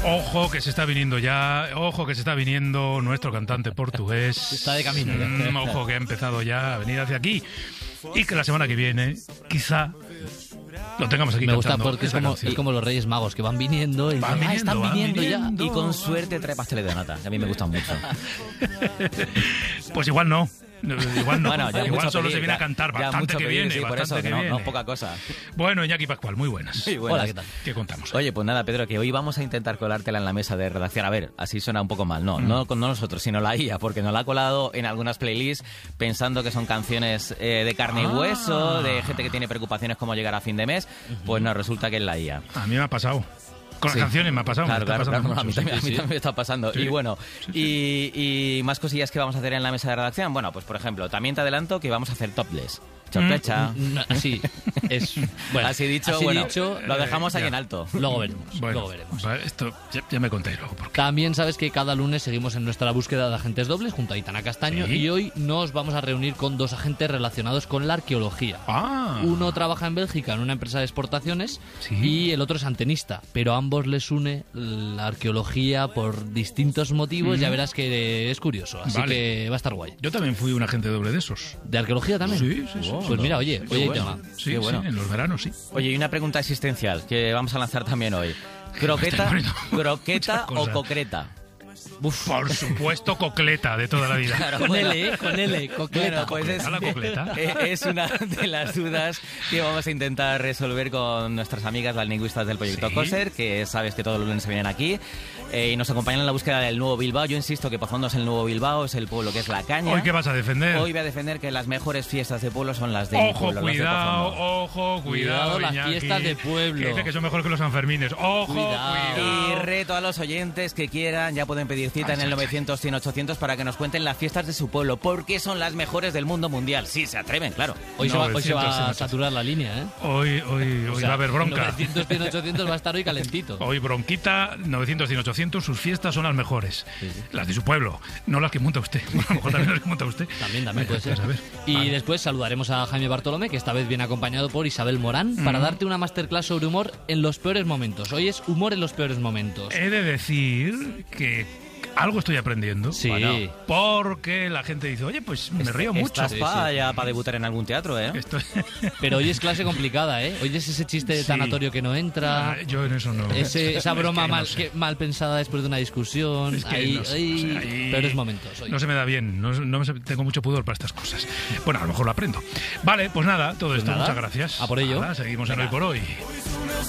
Ojo que se está viniendo ya, ojo que se está viniendo nuestro cantante portugués. Está de camino. Ojo que ha empezado ya a venir hacia aquí. Y que la semana que viene, quizá, lo tengamos aquí Me gusta cantando. porque es como los Reyes Magos que van viniendo y Van viniendo, están van viniendo viniendo. ya. Y con suerte trae pasteles de nata, que a mí me gustan mucho. Pues igual no. Igual no. Bueno, ya igual mucho solo pedir, se viene ya- a cantar. ya Bastante mucho que pedir, viene, sí, por bastante eso, que que no viene. es poca cosa. Bueno, Iñaki Pascual, muy buenas. Muy buenas. Hola, ¿qué tal? ¿Qué contamos? Oye, pues nada, Pedro, que hoy vamos a intentar colártela en la mesa de redacción. A ver, así suena un poco mal. No con nosotros, sino la IA, porque nos la ha colado en algunas playlists pensando que son canciones de carne y hueso, de gente que tiene preocupaciones como llegar a fin de mes. Pues no, resulta que es la IA. A mí me ha pasado. Con Sí. las canciones me ha pasado. Claro, me está pasando a mí mucho, también, sí. a mí también me está pasando. Sí. Y bueno, Sí. y más cosillas que vamos a hacer en la mesa de redacción. Bueno, pues por ejemplo, también te adelanto que vamos a hacer topless. Chorpecha. Así es. Bueno, Así dicho, lo dejamos ahí ya. en alto. Luego veremos. Bueno, Luego veremos. vale, esto ya me contáis luego. Porque... También sabes que cada lunes seguimos en nuestra búsqueda de agentes dobles junto a Aitana Castaño Sí. y hoy nos vamos a reunir con dos agentes relacionados con la arqueología. Uno trabaja en Bélgica en una empresa de exportaciones Sí. y el otro es antenista, pero a ambos les une la arqueología por distintos motivos. Ya verás que es curioso, así Vale. que va a estar guay. Yo también fui un agente doble de esos. ¿De arqueología también? Sí, sí, sí. Pues mira, oye, Qué hay bueno. tema. Sí, Qué bueno. sí, en los veranos, sí. Oye, y una pregunta existencial que vamos a lanzar también hoy. Me ¿Croqueta, estáis poniendo croqueta muchas o cosas. concreta? Por supuesto, cocleta de toda la vida. Claro, Con bueno. L, cocleta. Bueno, pues ¿Cocleta, la cocleta? es una de las dudas que vamos a intentar resolver con nuestras amigas las lingüistas del proyecto Sí. COSER, que sabes que todos los lunes se vienen aquí y nos acompañan en la búsqueda del nuevo Bilbao. Yo insisto que Pozondo es el nuevo Bilbao, es el pueblo que es la caña. ¿Hoy qué vas a defender? Hoy voy a defender que las mejores fiestas de pueblo son las de mi Ojo, pueblo, las de cuidado, Pozondo. ojo, cuidado, Cuidado, las Iñaki, fiestas de pueblo. Que dice que son mejor que los Sanfermines. Ojo, Cuidado. cuidado. Y reto a los oyentes que quieran, ya pueden pedir cita en el 900 100 800 para que nos cuenten las fiestas de su pueblo, porque son las mejores del mundo mundial. Sí, se atreven, claro. Hoy se va a 900. saturar la línea, ¿eh? Hoy O sea, va a haber bronca. 900, 100, 800 va a estar hoy calentito. Hoy bronquita, 900, 100, 800, sus fiestas son las mejores. Sí, sí. Las de su pueblo, no las que monta usted. Bueno, a lo mejor también las que monta usted. También puede ser. Pues a ver. Y Vale. después saludaremos a Jaime Bartolomé, que esta vez viene acompañado por Isabel Morán, para darte una masterclass sobre humor en los peores momentos. Hoy es humor en los peores momentos. He de decir que algo estoy aprendiendo. Sí. Bueno. Porque la gente dice, oye, pues me río mucho. Estás para debutar en algún teatro, ¿eh? Esto- Pero hoy es clase complicada, ¿eh? Hoy es ese chiste de Sí. tanatorio que no entra, Yo en eso no. esa broma Es que no mal, sé. mal pensada después de una discusión. Es que ahí, no sé, o sea, ahí peores momentos. Hoy. No se me da bien, tengo mucho pudor para estas cosas. Bueno, a lo mejor lo aprendo. Vale, pues nada, todo esto, nada, muchas gracias. a por ello. Nada, seguimos en Venga. Hoy por Hoy.